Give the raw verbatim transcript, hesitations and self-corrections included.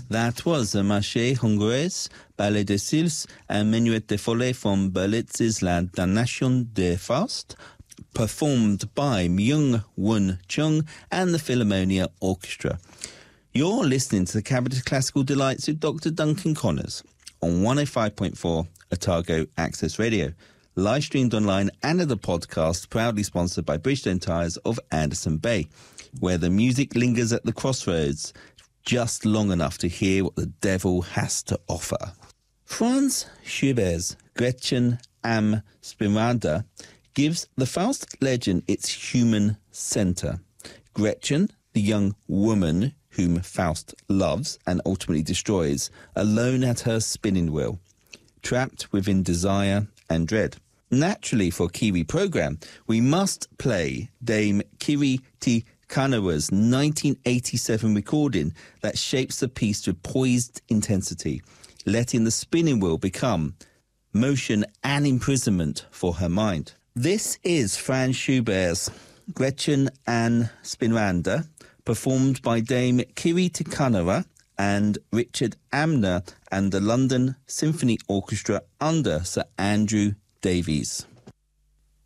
That was a Marché Hongroise, Ballet de Sils, and Minuet de Folie from Berlitz's La Damnation de Faust, performed by Myung-Whun Chung and the Philharmonia Orchestra. You're listening to the Cabinet of Classical Delights with Doctor Duncan Connors on one oh five point four Otago Access Radio, live streamed online and as a podcast, proudly sponsored by Bridgestone Tyres of Anderson Bay, where the music lingers at the crossroads, just long enough to hear what the devil has to offer. Franz Schubert's Gretchen am Spinrada gives the Faust legend its human centre. Gretchen, the young woman whom Faust loves and ultimately destroys, alone at her spinning wheel, trapped within desire and dread. Naturally, for a Kiwi programme, we must play Dame Kiri Te Kanawa's nineteen eighty-seven recording that shapes the piece with poised intensity, letting the spinning wheel become motion and imprisonment for her mind. This is Franz Schubert's Gretchen am Spinrada, performed by Dame Kiri Te Kanawa and Richard Amner and the London Symphony Orchestra under Sir Andrew Davies.